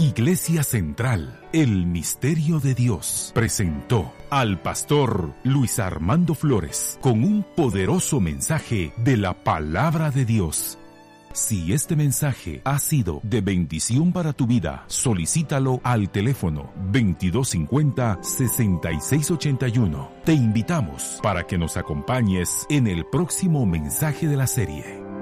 Iglesia Central, el Misterio de Dios, presentó al pastor Luis Armando Flores con un poderoso mensaje de la Palabra de Dios. Si este mensaje ha sido de bendición para tu vida, solicítalo al teléfono 2250-6681. Te invitamos para que nos acompañes en el próximo mensaje de la serie.